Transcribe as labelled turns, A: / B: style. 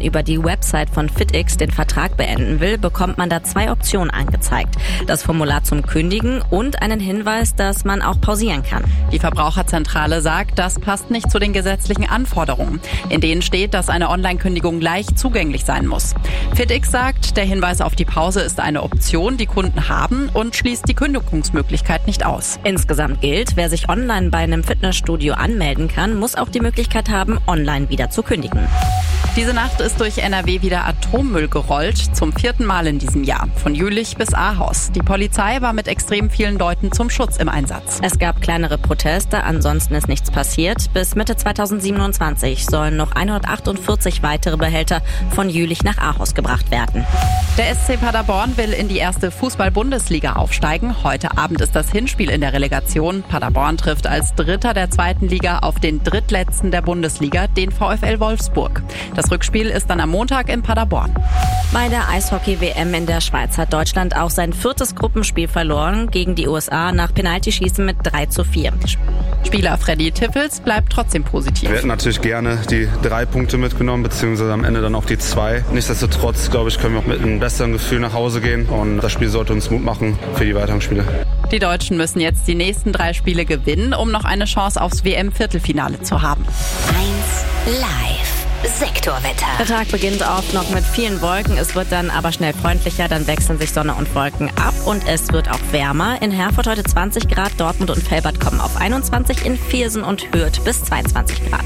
A: über die Website von FitX den Vertrag beenden will, bekommt man da 2 Optionen angezeigt. Das Formular zum Kündigen und einen Hinweis, dass man auch pausieren kann.
B: Die Verbraucherzentrale sagt, das passt nicht zu den gesetzlichen Anforderungen. In denen steht, dass eine Online-Kündigung leicht zugänglich sein muss. FitX sagt, der Hinweis auf die Pause ist eine Option, die Kunden haben und schließt die Kündigungsmöglichkeit nicht aus.
A: Insgesamt gilt, wer sich online bei einem Fitnessstudio anmelden kann, muss auch die Möglichkeit haben, online wieder zu kündigen.
B: Diese Nacht ist durch NRW wieder Atommüll gerollt, zum 4. Mal in diesem Jahr, von Jülich bis Ahaus. Die Polizei war mit extrem vielen Leuten zum Schutz im Einsatz.
A: Es gab kleinere Proteste, ansonsten ist nichts passiert. Bis Mitte 2027 sollen noch 148 weitere Behälter von Jülich nach Ahaus gebracht werden.
B: Der SC Paderborn will in die erste Fußball-Bundesliga aufsteigen. Heute Abend ist das Hinspiel in der Relegation. Paderborn trifft als Dritter der 2. Liga auf den Drittletzten der Bundesliga, den VfL Wolfsburg. Das Rückspiel ist dann am Montag in Paderborn.
A: Bei der Eishockey-WM in der Schweiz hat Deutschland auch sein 4. Gruppenspiel verloren gegen die USA nach Penaltyschießen mit 3:4.
B: Spieler Freddy Tiffels bleibt trotzdem positiv.
C: Wir hätten natürlich gerne die 3 Punkte mitgenommen, beziehungsweise am Ende dann auch die 2. Nichtsdestotrotz, glaube ich, können wir auch mit einem besseren Gefühl nach Hause gehen und das Spiel sollte uns Mut machen für die weiteren Spiele.
B: Die Deutschen müssen jetzt die nächsten 3 Spiele gewinnen, um noch eine Chance aufs WM-Viertelfinale zu haben.
D: 1 Live. Sektorwetter.
A: Der Tag beginnt oft noch mit vielen Wolken, es wird dann aber schnell freundlicher, dann wechseln sich Sonne und Wolken ab und es wird auch wärmer. In Herford heute 20 Grad, Dortmund und Velbert kommen auf 21, in Viersen und Hürth bis 22 Grad.